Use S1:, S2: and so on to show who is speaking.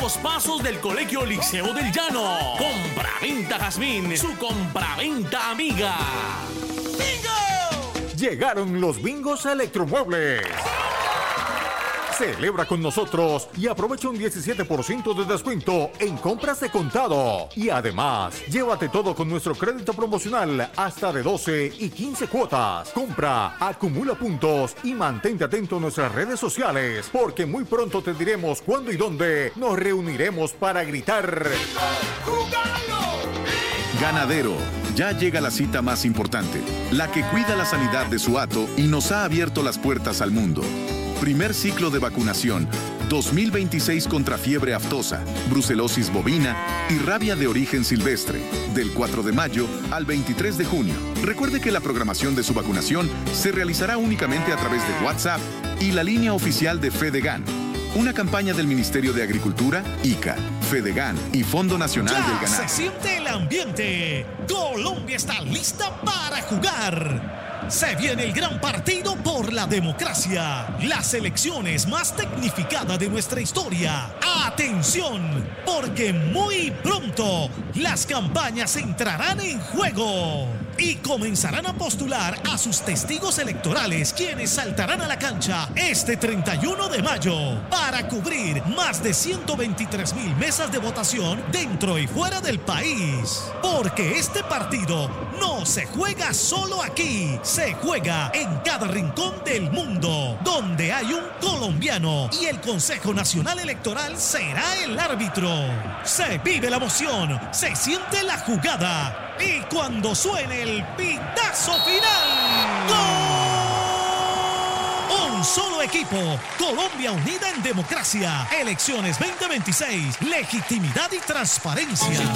S1: dos pasos del Colegio Liceo del Llano. Compraventa Jazmín, su compraventa amiga.
S2: ¡Bingo! Llegaron los bingos a Electromuebles. Celebra con nosotros y aprovecha un 17% de descuento en compras de contado. Y además, llévate todo con nuestro crédito promocional hasta de 12 y 15 cuotas. Compra, acumula puntos y mantente atento a nuestras redes sociales, porque muy pronto te diremos cuándo y dónde nos reuniremos para gritar
S3: Ganadero, ya llega la cita más importante, la que cuida la sanidad de su hato y nos ha abierto las puertas al mundo. Primer ciclo de vacunación 2026 contra fiebre aftosa, brucelosis bovina y rabia de origen silvestre, del 4 de mayo al 23 de junio. Recuerde que la programación de su vacunación se realizará únicamente a través de WhatsApp y la línea oficial de Fedegan. Una campaña del Ministerio de Agricultura, ICA, Fedegan y Fondo Nacional del Ganado.
S4: Se siente el ambiente. Colombia está lista para jugar. Se viene el gran partido por la democracia. Las elecciones más tecnificadas de nuestra historia. ¡Atención! Porque muy pronto las campañas entrarán en juego y comenzarán a postular a sus testigos electorales, quienes saltarán a la cancha este 31 de mayo para cubrir más de 123,000 mesas de votación dentro y fuera del país. Porque este partido no se juega solo aquí, se juega en cada rincón del mundo, donde hay un colombiano y el Consejo Nacional Electoral será el árbitro. Se vive la emoción, se siente la jugada. Y cuando suene el pitazo final, ¡gol! Un solo equipo, Colombia unida en democracia. Elecciones 2026, legitimidad y transparencia.